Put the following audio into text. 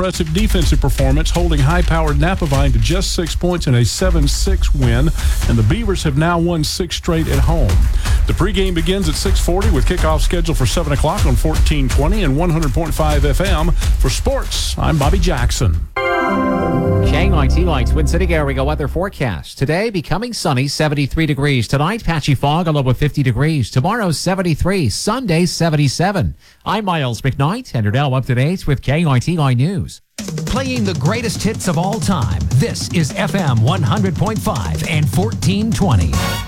impressive defensive performance, holding high-powered Napavine to just 6 points in a 7-6 win, and the Beavers have now won 6 straight at home. The pregame begins at 6:40 with kickoff scheduled for 7 o'clock on 1420 and 100.5 FM. For sports, I'm Bobby Jackson. KYT Twin City area weather forecast. Today, becoming sunny, 73 degrees. Tonight, patchy fog, a low of 50 degrees. Tomorrow, 73. Sunday, 77. I'm Miles McKnight, and you're now up to date with KYT News. Playing the greatest hits of all time. This is FM 100.5 and 1420.